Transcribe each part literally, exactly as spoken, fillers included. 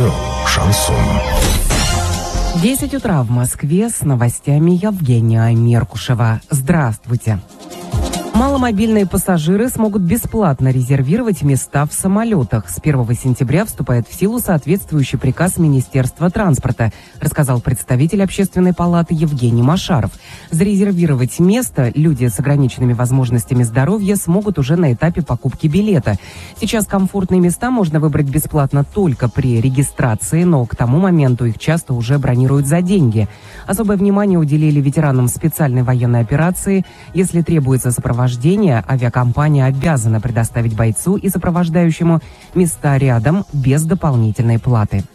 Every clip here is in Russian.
Радио «Шансон». десять утра в Москве, с новостями Евгения Меркушева. Здравствуйте. Маломобильные пассажиры смогут бесплатно резервировать места в самолетах. С первого сентября вступает в силу соответствующий приказ Министерства транспорта, рассказал представитель Общественной палаты Евгений Машаров. Зарезервировать место люди с ограниченными возможностями здоровья смогут уже на этапе покупки билета. Сейчас комфортные места можно выбрать бесплатно только при регистрации, но к тому моменту их часто уже бронируют за деньги. Особое внимание уделили ветеранам специальной военной операции. Если требуется сопровождение, авиакомпания обязана предоставить бойцу и сопровождающему места рядом без дополнительной платы.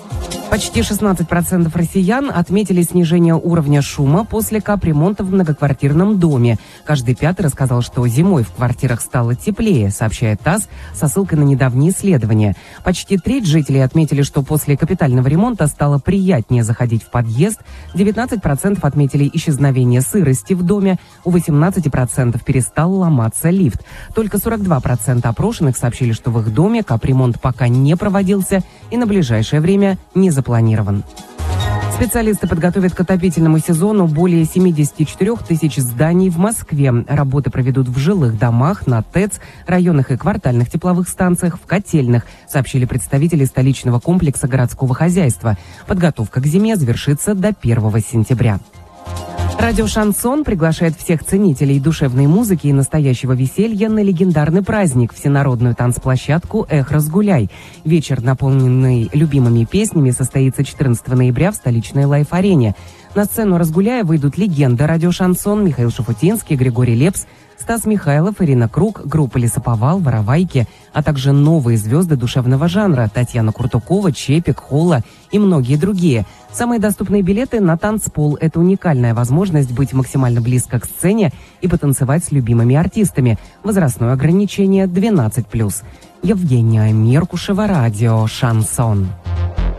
Почти шестнадцать процентов россиян отметили снижение уровня шума после капремонта в многоквартирном доме. Каждый пятый рассказал, что зимой в квартирах стало теплее, сообщает ТАСС со ссылкой на недавние исследования. Почти треть жителей отметили, что после капитального ремонта стало приятнее заходить в подъезд. девятнадцать процентов отметили исчезновение сырости в доме. У восемнадцати процентов перестал ломаться лифт. Только сорок два процента опрошенных сообщили, что в их доме капремонт пока не проводился и на ближайшее время не запланирован. Специалисты подготовят к отопительному сезону более семидесяти четырёх тысяч зданий в Москве. Работы проведут в жилых домах, на ТЭЦ, районных и квартальных тепловых станциях, в котельных, сообщили представители столичного комплекса городского хозяйства. Подготовка к зиме завершится до первого сентября. Радио «Шансон» приглашает всех ценителей душевной музыки и настоящего веселья на легендарный праздник – всенародную танцплощадку «Эх, разгуляй». Вечер, наполненный любимыми песнями, состоится четырнадцатого ноября в столичной Лайф-арене. На сцену «Разгуляя» выйдут легенды радио «Шансон» Михаил Шуфутинский, Григорий Лепс, Стас Михайлов, Ирина Круг, группа «Лесоповал», «Воровайки», а также новые звезды душевного жанра – Татьяна Куртукова, Чепик, Холла и многие другие. Самые доступные билеты на танцпол – это уникальная возможность быть максимально близко к сцене и потанцевать с любимыми артистами. Возрастное ограничение двенадцать плюс. Евгения Меркушева, радио «Шансон».